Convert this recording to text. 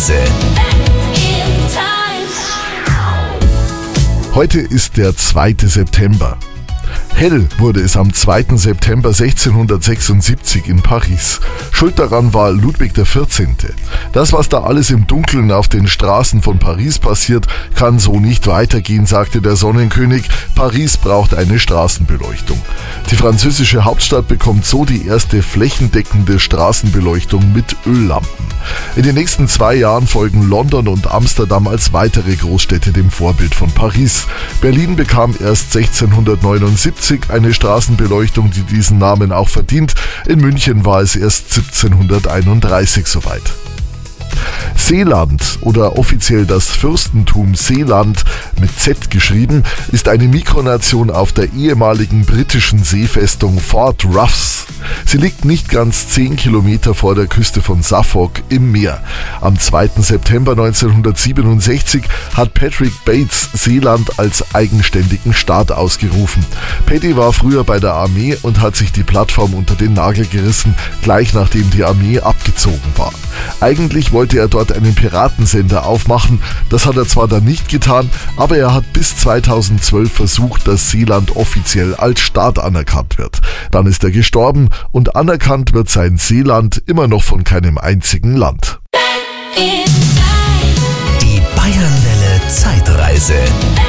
Zeitreise. Heute ist der 2. September. Hell wurde es am 2. September 1676 in Paris. Schuld daran war Ludwig XIV. Das, was da alles im Dunkeln auf den Straßen von Paris passiert, kann so nicht weitergehen, sagte der Sonnenkönig. Paris braucht eine Straßenbeleuchtung. Die französische Hauptstadt bekommt so die erste flächendeckende Straßenbeleuchtung mit Öllampen. In den nächsten 2 Jahren folgen London und Amsterdam als weitere Großstädte dem Vorbild von Paris. Berlin bekam erst 1679 eine Straßenbeleuchtung, die diesen Namen auch verdient. In München war es erst 1731 soweit. Seeland oder offiziell das Fürstentum Seeland mit Z geschrieben, ist eine Mikronation auf der ehemaligen britischen Seefestung Fort Ross. Sie liegt nicht ganz 10 Kilometer vor der Küste von Suffolk im Meer. Am 2. September 1967 hat Patrick Bates Seeland als eigenständigen Staat ausgerufen. Paddy war früher bei der Armee und hat sich die Plattform unter den Nagel gerissen, gleich nachdem die Armee abgezogen war. Eigentlich wollte er dort einen Piratensender aufmachen. Das hat er zwar dann nicht getan, aber er hat bis 2012 versucht, dass Seeland offiziell als Staat anerkannt wird. Dann ist er gestorben und anerkannt wird sein Seeland immer noch von keinem einzigen Land. Die Bayernwelle Zeitreise.